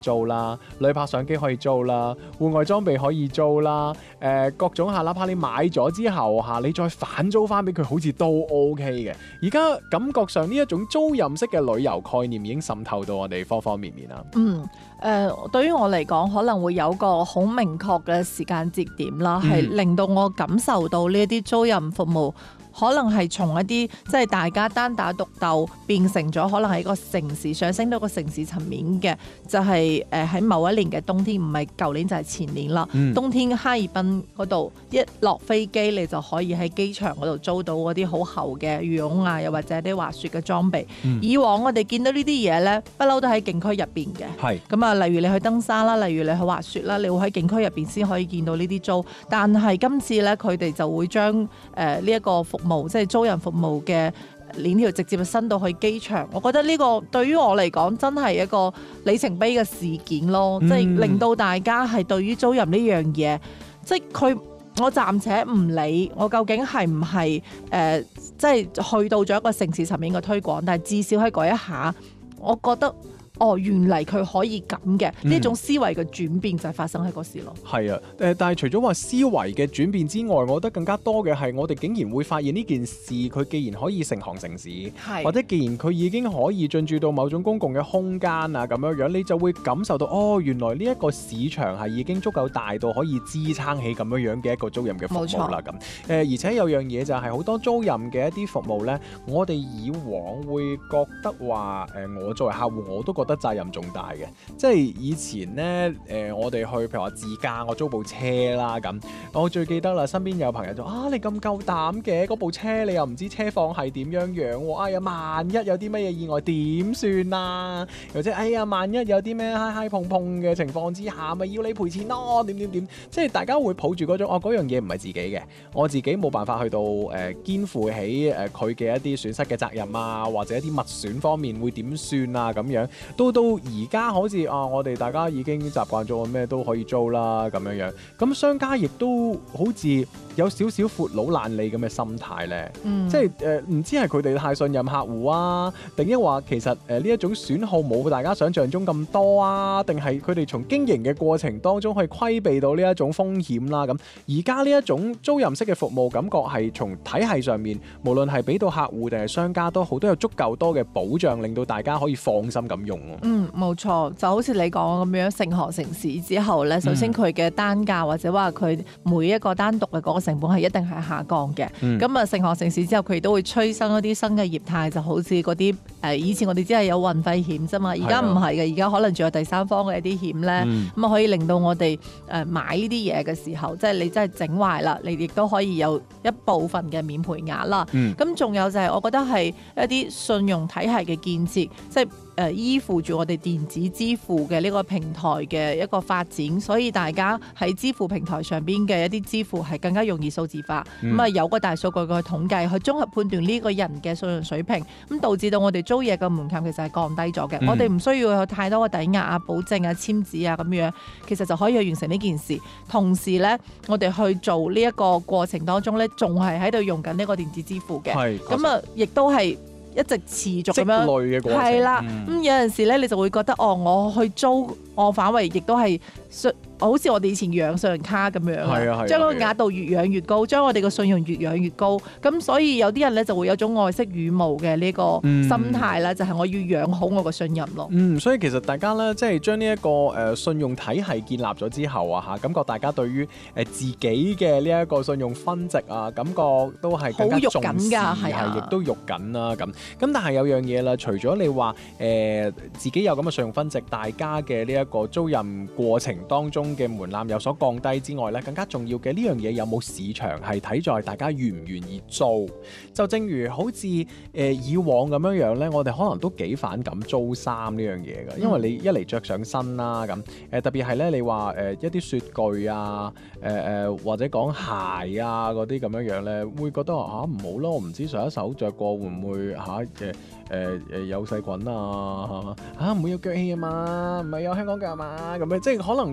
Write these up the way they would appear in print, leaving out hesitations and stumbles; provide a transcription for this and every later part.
租啦，旅拍相機可以租啦，戶外裝備可以租啦，各種哪怕你買咗之後你再反租翻俾佢，好似都 OK 嘅。而家感覺上呢一種租賃式嘅旅遊概念已經滲透到我哋方方面面啦。 對於我嚟講，可能會有個好明確嘅時間節點啦，係令到我感受到呢一啲租賃服務。可能係從一啲即係大家單打獨鬥變成咗，可能係一個城市上升到個城市層面嘅，就係喺某一年嘅冬天，唔係舊年就係前年啦。冬天哈爾濱嗰度一落飛機，你就可以喺機場嗰度租到嗰啲好厚嘅羽絨啊，又或者啲滑雪嘅裝備。以往我哋見到呢啲嘢咧，不嬲都喺景區入邊嘅。係咁啊，例如你去登山啦，例如你去滑雪啦，你會喺景區入邊先可以見到呢啲租。但係今次咧，佢哋就會將呢一個服務即係租人服務嘅鏈條直接伸到去機場，我覺得呢個對於我嚟講真係一個里程碑嘅事件咯，即係令到大家係對於租賃呢樣嘢，即係我暫且唔理我究竟係唔係即係去到咗一個城市層面嘅推廣，但係至少喺嗰一下，我覺得。原嚟佢可以咁嘅呢種思維嘅轉變就係發生喺嗰時咯。係啊， 但係除咗話思維嘅轉變之外，我覺得更加多嘅係我哋竟然會發現呢件事，佢既然可以成行成市，或者既然佢已經可以進駐到某種公共嘅空間啊咁樣樣，你就會感受到原來呢一個市場係已經足夠大到可以支撐起咁樣樣嘅一個租賃嘅服務啦咁。而且有樣嘢就係好多租賃嘅一啲服務呢，我哋以往會覺得話我作為客戶我都覺得責任重大嘅，即係以前呢，我哋去譬如話自駕，我租部車啦咁，我最記得啦，身邊有朋友就你咁夠膽嘅，嗰部車你又唔知車況係點樣樣，哎呀萬一有啲乜嘢意外點算啊？或者哎呀萬一有啲咩嗨嗨碰碰嘅情況之下，咪要你賠錢咯？點，即係大家會抱住嗰種嗰樣嘢唔係自己嘅，我自己冇辦法去到肩負起佢嘅一啲損失嘅責任啊，或者一啲物損方面會點算啊咁樣。到而家好似我哋大家已經習慣咗咩都可以租啦咁樣樣，咁商家亦都好似有少少闊佬懶理咁嘅心態咧，即係唔知係佢哋太信任客戶啊，定抑或其實呢一種損耗冇大家想象中咁多啊，定係佢哋從經營嘅過程當中去規避到呢一種風險啦咁。而家呢一種租賃式嘅服務，感覺係從體系上面，無論係俾到客戶定係商家都好，都有足夠多嘅保障，令到大家可以放心咁用。 冇錯，就好似你講咁樣，成行成市之後咧，首先佢嘅單價或者話佢每一個單獨嘅嗰個成本係一定係下降嘅。咁啊，成行成市之後，佢都會催生一啲新嘅業態，就好似嗰啲以前我哋只係有運費險啫嘛，而家唔係嘅，而家可能仲有第三方嘅一啲險咧，咁可以令到我哋買呢啲嘢嘅時候，即係你真係整壞啦，你亦都可以有一部分嘅免賠額啦。咁仲有就係我覺得係一啲信用體系嘅建設，即係依附住我哋電子支付嘅呢個平台嘅一個發展，所以大家喺支付平台上邊嘅一啲支付係更加容易數字化。咁有個大數據去統計，去綜合判斷呢個人嘅信用水平，咁導致到我哋租嘢嘅門檻其實係降低咗嘅。我哋唔需要有太多嘅抵押啊、保證啊、簽字啊咁樣，其實就可以去完成呢件事。同時咧，我哋去做呢一個過程當中咧，仲係喺度用緊呢個電子支付嘅。咁啊，亦都係一直持續咁樣， 積累嘅過程。 係啦，咁有陣時咧，你就會覺得我去租，我反為亦都係好似我哋以前養信用卡咁樣，將個額度越養越高，將我哋個信用越養越高。咁所以有啲人咧就會有種愛惜羽毛嘅呢個心態啦，就係我要養好我個信任咯。 所以其實大家咧，即係將呢一個信用體系建立咗之後啊，感覺大家對於自己嘅呢一個信用分值啊，感覺都係更加重視，係亦都喐緊啦咁。咁但係有樣嘢啦，除咗你話自己有咁嘅信用分值，大家嘅呢一個租賃過程當中嘅門檻有所降低之外咧，更加重要嘅呢樣嘢有冇市場係睇在大家願唔願意租。就正如好似以往咁樣樣咧，我哋可能都幾反感租衫呢樣嘢嘅，因為你一嚟着上身啦咁，特別係咧你話一啲雪具啊，或者講鞋啊嗰啲咁樣樣咧，會覺得唔好咯，我唔知上一手着過會唔會有細菌啊，唔會有腳氣啊嘛，唔係有香港腳啊嘛，咁樣即係可能都會諗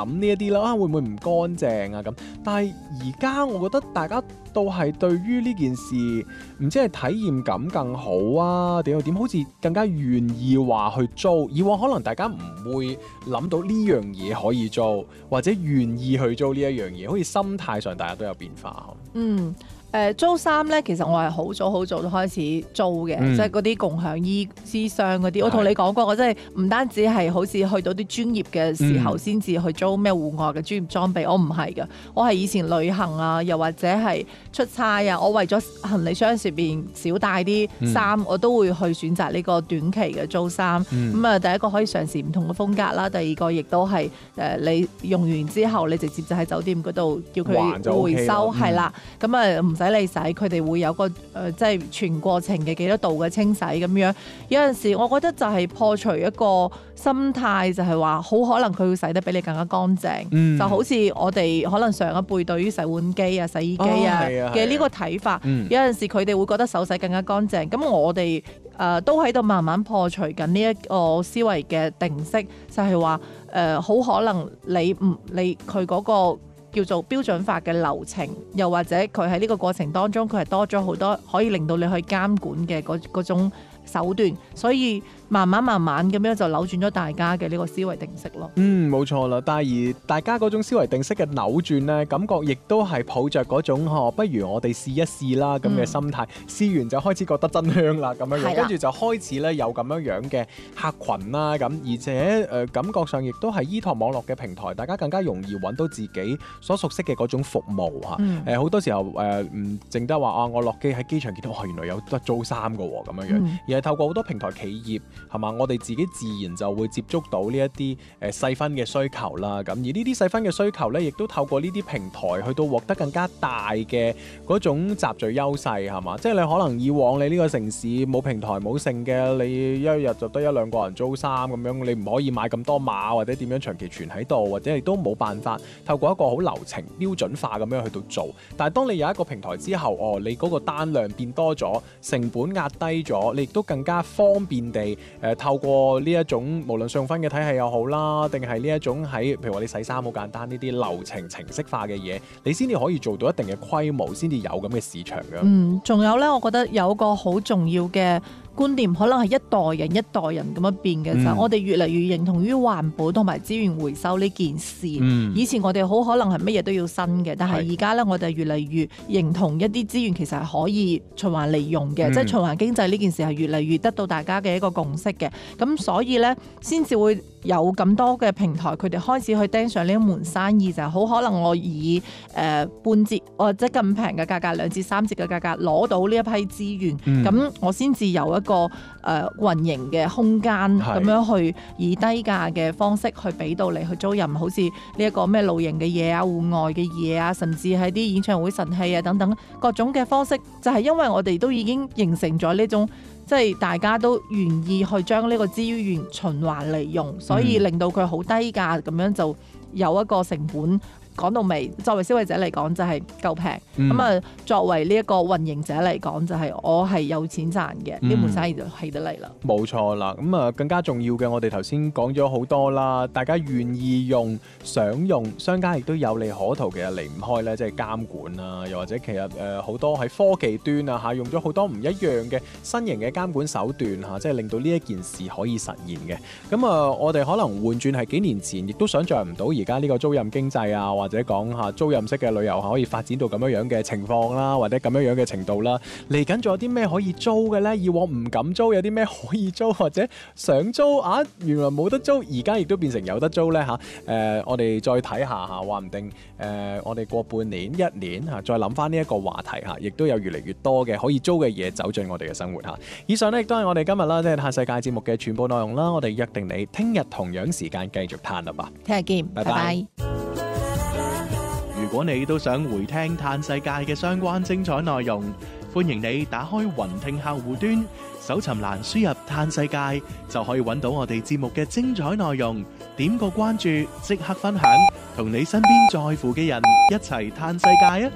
呢一啲啦，會唔會唔乾淨啊咁？但係而家我覺得大家都係對於呢件事，唔知係體驗感更好啊，點好似更加願意話去租。以往可能大家唔會諗到呢樣嘢可以租，或者願意去租呢一樣嘢，好似心態上大家都有變化。 租衫咧，其實我係好早都開始租嘅，即係嗰啲共享衣箱嗰啲。我同你講過，我真係唔單止係好似去到啲專業嘅時候先至去租咩戶外嘅專業裝備，我唔係嘅。我係以前旅行啊，又或者係出差啊，我為咗行李箱上邊少帶啲衫，我都會去選擇呢個短期嘅租衫。第一個可以嘗試唔同嘅風格啦，第二個亦都係你用完之後，你直接就喺酒店嗰度叫佢回收，係啦，咁唔使你洗，佢哋會有個即係全過程嘅幾多度嘅清洗咁樣。有陣時我覺得就係破除一個心態，就係話好可能佢會洗得比你更加乾淨。就好似我哋可能上一輩對於洗碗機啊、洗衣機啊嘅呢個睇法，有陣時佢哋會覺得手洗更加乾淨。咁我哋都喺度慢慢破除緊呢一個思維嘅定式，就係話好可能你佢嗰個叫做標準化嘅流程，又或者佢喺呢個過程當中，佢係多咗好多可以令到你去監管嘅嗰種手段，所以慢慢咁樣就扭轉咗大家嘅呢個思維定式咯。 冇錯啦。但係而大家嗰種思維定式嘅扭轉呢，感覺亦都係抱着嗰種不如我哋試一試啦咁嘅心態。試完就開始覺得真香啦咁樣，跟住就開始咧有咁樣嘅客群啦咁，而且感覺上亦都係依託網絡嘅平台，大家更加容易揾到自己所熟悉嘅嗰種服務嚇。好多時候唔淨得話我落機喺機場見到原來有得租衫嘅喎咁樣，而係透過好多平台企業係嘛，我哋自己自然就會接觸到呢一啲細分嘅需求啦。咁而呢啲細分嘅需求咧，亦都透過呢啲平台去到獲得更加大嘅嗰種集聚優勢係嘛。即係你可能以往你呢個城市冇平台冇剩嘅，你一日就得一兩個人租衫咁樣，你唔可以買咁多碼或者點樣長期存喺度，或者你都冇辦法透過一個好流程標準化咁樣去到做。但係當你有一個平台之後，你嗰個單量變多咗，成本壓低咗，你亦都更加方便地透過呢一種無論信用分嘅體系又好啦，定係呢一種喺譬如話你洗衫好簡單呢啲流程程式化嘅嘢，你先至可以做到一定嘅規模，先至有咁嘅市場嘅。 仲有呢，我覺得有個好重要嘅觀念，可能係一代人咁樣變嘅就係我哋越嚟越認同於環保同埋資源回收呢件事。以前我哋好可能係乜嘢都要新嘅，但係而家咧我哋越嚟越認同一啲資源其實係可以循環利用嘅，即係循環經濟呢件事係越嚟越得到大家嘅一個共識嘅。咁所以咧先至會有咁多嘅平台，佢哋開始去盯上呢一門生意，就係好可能我以半折或者咁平嘅價格，2至3折嘅價格攞到呢一批資源，咁我先至有一個運營嘅空間，咁樣去以低價嘅方式去俾到你去租賃，好似呢一個咩露營嘅嘢啊、戶外嘅嘢啊，甚至係啲演唱會神器啊等等各種嘅方式，就係因為我哋都已經形成咗呢種。即係大家都願意去將呢個資源循環利用，所以令到佢好低價咁樣就有一個成本。講到尾，作為消費者嚟講就係夠平，咁作為呢一個運營者嚟講就係我係有錢賺嘅，呢門生意就起得嚟啦。冇錯啦，咁更加重要嘅，我哋頭先講咗好多啦，大家願意用、想用，商家亦都有利可圖，其實離唔開咧，即係監管啦，又或者其實好多喺科技端啊用咗好多唔一樣嘅新型嘅監管手段即係令到呢一件事可以實現嘅。咁我哋可能換轉係幾年前，亦都想像唔到而家呢個租賃經濟啊，或者講下租賃式嘅旅遊可以發展到咁樣嘅情況啦，或者咁樣嘅程度啦。嚟緊仲有啲咩可以租嘅呢？以往唔敢租，有啲咩可以租，或者想租原來冇得租，而家亦都變成有得租呢。我哋再睇下話唔定我哋過半年、1年再諗翻呢一個話題亦都有越嚟越多嘅可以租嘅嘢走進我哋嘅生活以上呢亦都係我哋今日啦，即係嘆世界節目嘅全部內容啦。我哋約定你聽日同樣時間繼續嘆啦吧。 聽日見，拜拜。 如果你都想回聽嘆世界嘅相關精彩內容，歡迎你打開雲聽客戶端，搜尋欄輸入嘆世界，就可以揾到我哋節目嘅精彩內容。點個關注，即刻分享，同你身邊在乎嘅人一齊嘆世界啊！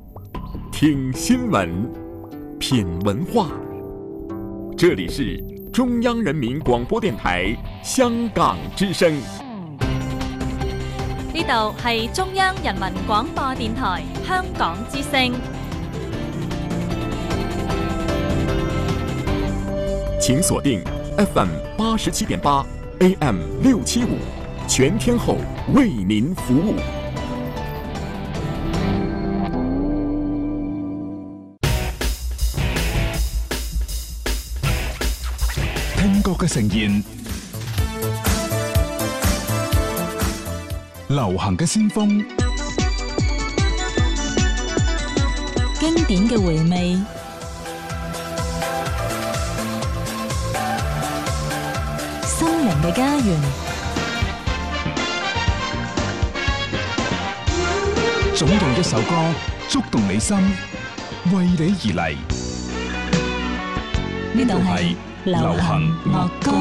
聽新聞，品文化，這裡是中央人民廣播電台香港之聲。 呢度係中央人民廣播電台香港之聲。 請鎖定 FM 87.8 AM 675，全天候為您服務。 聽覺嘅盛宴，流行嘅先鋒， 經典嘅回味，心靈嘅家園， 總有一首歌觸動你心，為你而嚟。 呢度係流行樂歌